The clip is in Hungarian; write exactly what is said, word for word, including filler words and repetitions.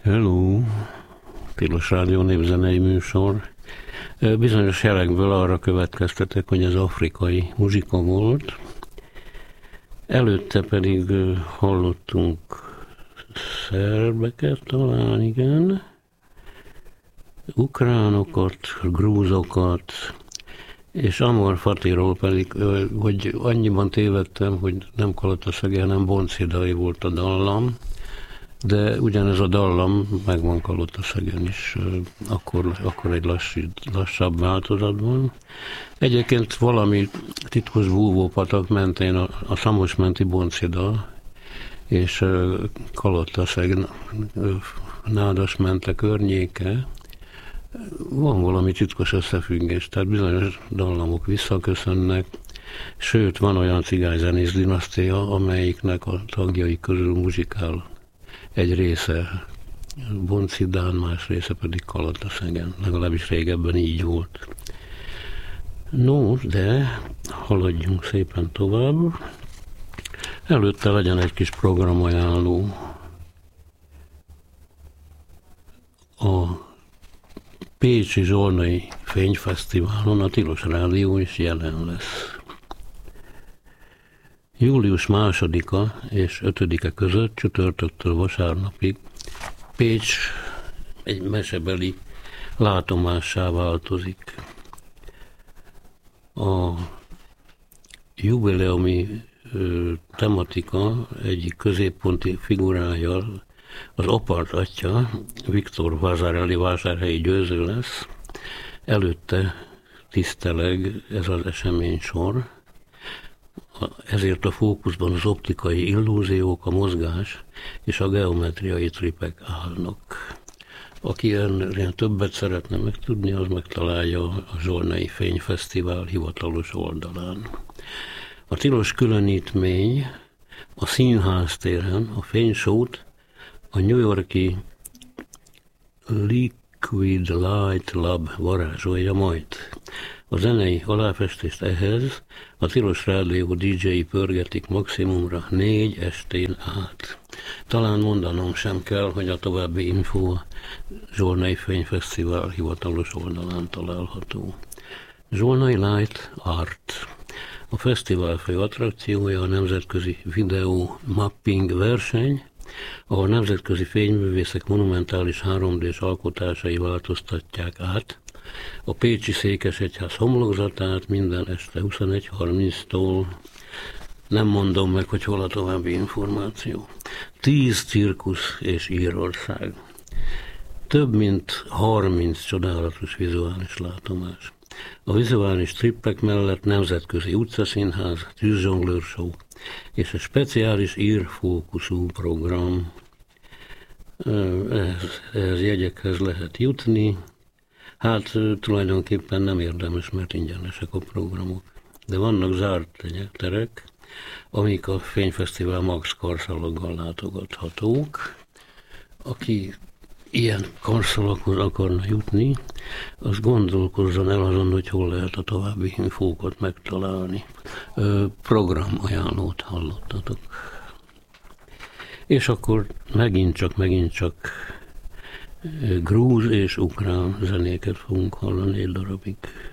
Hello! Tilos Rádió népzenei műsor. Bizonyos jelekből arra következtetek, hogy ez afrikai muzsika volt. Előtte pedig hallottunk szerbeket talán, igen, ukránokat, grúzokat, és Amor Fatiról pedig, hogy annyiban tévedtem, hogy nem Kalataszegi, hanem Boncidai volt a dallam, de ugyanez a dallam megvan Kalataszegen is, akkor, akkor egy lass, lassabb változatban. Egyébként valami titkos búvópatak mentén a, a Szamosmenti Boncida és Kalataszeg Nádasmente környéke, van valami titkos összefüggés, tehát bizonyos dallamok visszaköszönnek, sőt, van olyan cigányzenész dinasztia, amelyiknek a tagjai közül muzsikál egy része Boncidán, más része pedig Kalataszegen, legalábbis régebben így volt. No, de haladjunk szépen tovább. Előtte legyen egy kis programajánló. A Pécsi Zsolnai Fényfesztiválon a Tilos Rádió is jelen lesz. Július másodika és ötödike között csütörtöktől vasárnapig Pécs egy mesebeli látomássá változik. A jubileumi ö, tematika egyik középponti figurája, az Apart atya, Viktor Vázárhelyi vásárhelyi győző lesz. Előtte tiszteleg ez az eseménysor. Ezért a fókuszban az optikai illúziók, a mozgás és a geometriai tripek állnak. Aki ennél többet szeretne megtudni, az megtalálja a Zsolnai Fényfesztivál hivatalos oldalán. A tilos különítmény a Színház téren a fénysót a New York-i Liquid Light Lab varázsolja majd. A zenei aláfestést ehhez a Tilos Rádió dé dzsei pörgetik maximumra négy estén át. Talán mondanom sem kell, hogy a további info a Zsolnai Fényfesztivál hivatalos oldalán található. Zsolnai Light Art. A fesztivál fő attrakciója a nemzetközi videó mapping verseny, ahol nemzetközi fényművészek monumentális három dés alkotásai változtatják át a pécsi székesegyház homlokzatát minden este huszonegy harminctól. Nem mondom meg, hogy hol a további információ. Tíz cirkusz és Írország. Több mint harminc csodálatos vizuális látomás. A vizuális trippek mellett nemzetközi utcaszínház, tűzzsonglőr show és egy speciális írfókuszú program. Ehhez, ehhez jegyekhez lehet jutni. Hát tulajdonképpen nem érdemes, mert ingyenesek a programok. De vannak zárt terek, amik a Fényfesztivál Max karszalaggal látogathatók. Aki ilyen karszalaghoz akarna jutni, az gondolkozzon el azon, hogy hol lehet a további infókat megtalálni. Programajánlót hallottatok. És akkor megint csak, megint csak grúz és ukrán zenéket fogunk hallani egy darabig.